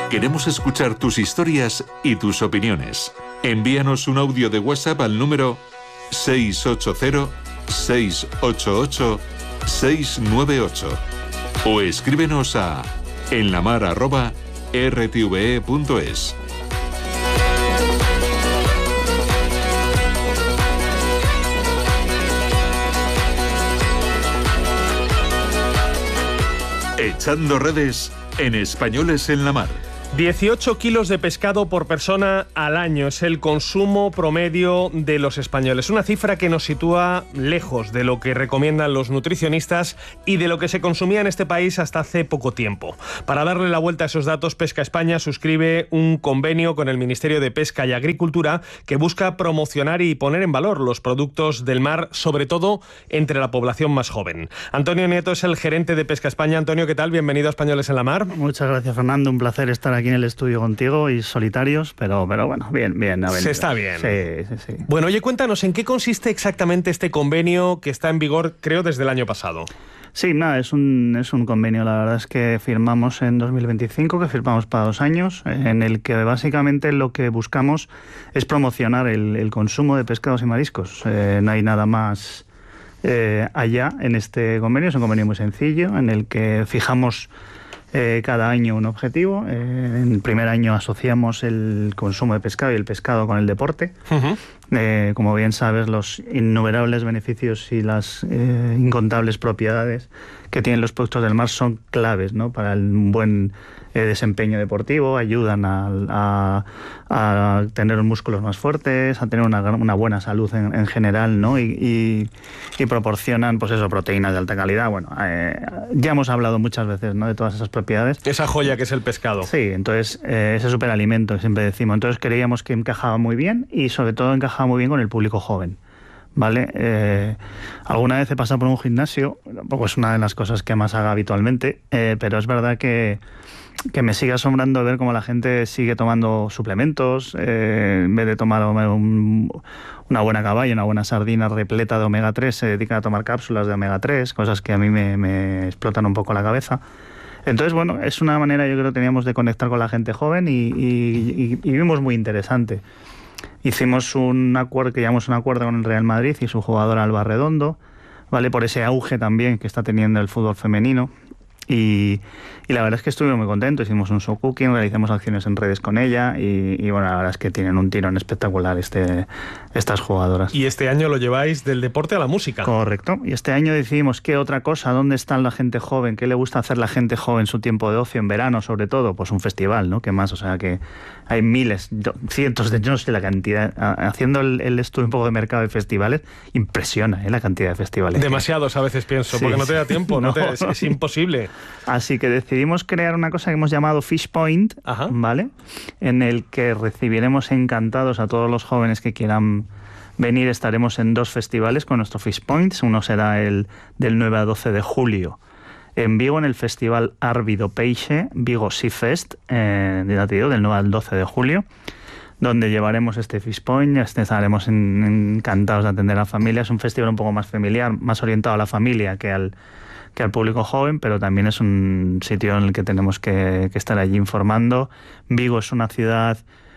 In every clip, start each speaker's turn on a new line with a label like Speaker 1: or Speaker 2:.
Speaker 1: Queremos escuchar tus historias y tus opiniones. Envíanos un audio de WhatsApp al número 680-688-698 o escríbenos a enlamar@rtve.es. Echando redes en Españoles en la Mar.
Speaker 2: 18 kilos de pescado por persona al año es el consumo promedio de los españoles. Una cifra que nos sitúa lejos de lo que recomiendan los nutricionistas y de lo que se consumía en este país hasta hace poco tiempo. Para darle la vuelta a esos datos, Pesca España suscribe un convenio con el Ministerio de Pesca y Agricultura que busca promocionar y poner en valor los productos del mar, sobre todo entre la población más joven. Antonio Nieto es el gerente de Pesca España. Antonio, ¿qué tal? Bienvenido a Españoles en la Mar.
Speaker 3: Muchas gracias, Fernando. Un placer estar aquí en el estudio contigo y solitarios, pero bueno, bien.
Speaker 2: Se está bien.
Speaker 3: Sí.
Speaker 2: Bueno, oye, cuéntanos, ¿en qué consiste exactamente este convenio que está en vigor, creo, desde el año pasado?
Speaker 3: Sí, nada, es un convenio, la verdad es que firmamos en 2025, que firmamos para 2 años, en el que básicamente lo que buscamos es promocionar el consumo de pescados y mariscos. No hay nada más allá en este convenio, es un convenio muy sencillo, en el que fijamos cada año un objetivo. En el primer año asociamos el consumo de pescado y el pescado con el deporte. Uh-huh. Como bien sabes, los innumerables beneficios y las incontables propiedades que tienen los productos del mar son claves, ¿no?, para el buen desempeño deportivo. Ayudan a tener músculos más fuertes, a tener una buena salud en general, ¿no? Y proporcionan, pues eso, proteínas de alta calidad. Bueno, ya hemos hablado muchas veces, ¿no?, de todas esas propiedades.
Speaker 2: Esa joya que es el pescado.
Speaker 3: Sí, entonces ese superalimento que siempre decimos. Entonces creíamos que encajaba muy bien y sobre todo encajaba muy bien con el público joven, ¿vale? Alguna vez he pasado por un gimnasio, tampoco es una de las cosas que más haga habitualmente, pero es verdad que me sigue asombrando ver cómo la gente sigue tomando suplementos, en vez de tomar una buena caballa, una buena sardina repleta de omega 3, se dedican a tomar cápsulas de omega 3, cosas que a mí me explotan un poco la cabeza. Entonces, bueno, es una manera, yo creo, que teníamos de conectar con la gente joven y vimos muy interesante. Hicimos un acuerdo con el Real Madrid y su jugador Alba Redondo, ¿vale?, por ese auge también que está teniendo el fútbol femenino. Y la verdad es que estuvimos muy contentos. Hicimos un show cooking, realizamos acciones en redes con ella y bueno, la verdad es que tienen un tirón espectacular estas jugadoras.
Speaker 2: Y este año lo lleváis del deporte a la música.
Speaker 3: Correcto. Y este año decidimos qué otra cosa, dónde está la gente joven, qué le gusta hacer la gente joven en su tiempo de ocio, en verano sobre todo, pues un festival, ¿no? ¿Qué más? O sea que hay miles, cientos de, yo no sé la cantidad. Haciendo el estudio un poco de mercado de festivales, impresiona la cantidad de festivales.
Speaker 2: Demasiados a veces pienso, porque no te da tiempo, es imposible.
Speaker 3: Así que decidimos crear una cosa que hemos llamado Fish Point, ¿vale?, en el que recibiremos encantados a todos los jóvenes que quieran venir. Estaremos en 2 festivales con nuestro Fish Points. Uno será el del 9 a 12 de julio en Vigo, en el Festival Árvido Peixe, Vigo Sea Fest, del 9 al 12 de julio, donde llevaremos este Fish Point. Estaremos encantados de atender a la familia. Es un festival un poco más familiar, más orientado a la familia que al público joven, pero también es un sitio en el que tenemos que estar allí informando. Vigo es una ciudad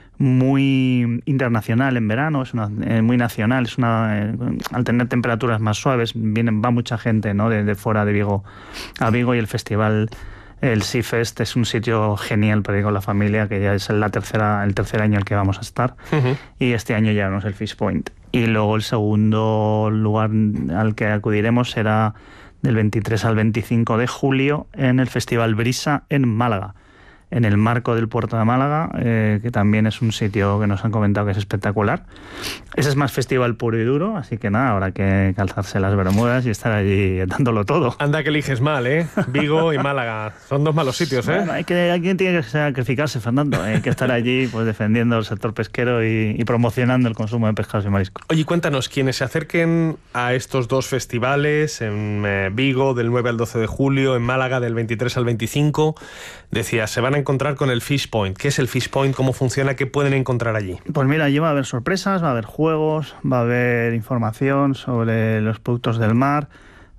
Speaker 3: muy internacional en verano, es muy nacional, al tener temperaturas más suaves, va mucha gente, ¿no?, de fuera de Vigo a Vigo, y el festival, el Sea Fest, es un sitio genial para ir con la familia, que ya es el tercer año el que vamos a estar. Uh-huh. Y este año llevamos el Fish Point. Y luego el segundo lugar al que acudiremos será del 23 al 25 de julio en el Festival Brisa en Málaga, en el marco del puerto de Málaga, que también es un sitio que nos han comentado que es espectacular. Ese es más festival puro y duro, así que nada, habrá que calzarse las bermudas y estar allí dándolo todo.
Speaker 2: Anda que eliges mal, ¿eh? Vigo y Málaga, son 2 malos sitios, ¿eh?
Speaker 3: Bueno, alguien tiene que sacrificarse, Fernando. Hay que estar allí, pues, defendiendo el sector pesquero y promocionando el consumo de pescados y mariscos.
Speaker 2: Oye, cuéntanos, quienes se acerquen a estos 2 festivales, en Vigo del 9 al 12 de julio, en Málaga del 23 al 25, decías, se van a encontrar con el Fish Point. ¿Qué es el Fish Point? ¿Cómo funciona? ¿Qué pueden encontrar allí?
Speaker 3: Pues mira, allí va a haber sorpresas, va a haber juegos, va a haber información sobre los productos del mar.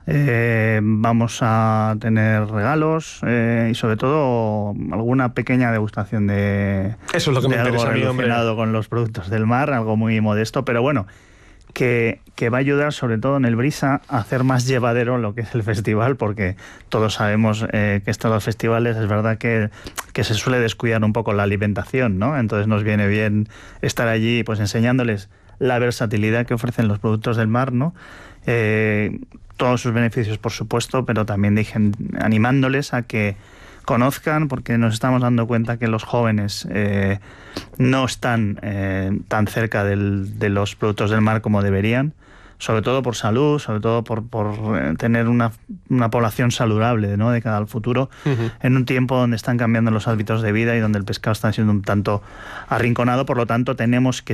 Speaker 3: Vamos a tener regalos y sobre todo alguna pequeña degustación de,
Speaker 2: eso es lo que me interesa
Speaker 3: algo
Speaker 2: a mí,
Speaker 3: relacionado con los productos del mar, algo muy modesto, pero bueno, que va a ayudar sobre todo en el Brisa a hacer más llevadero lo que es el festival, porque todos sabemos que estos los festivales es verdad que se suele descuidar un poco la alimentación, ¿no? Entonces nos viene bien estar allí pues enseñándoles la versatilidad que ofrecen los productos del mar, ¿no? Todos sus beneficios, por supuesto, pero también animándoles a que conozcan, porque nos estamos dando cuenta que los jóvenes no están tan cerca de los productos del mar como deberían, sobre todo por salud, sobre todo por tener una población saludable, ¿no?, de cara al futuro, en un tiempo donde están cambiando los hábitos de vida y donde el pescado está siendo un tanto arrinconado. Por lo tanto, tenemos que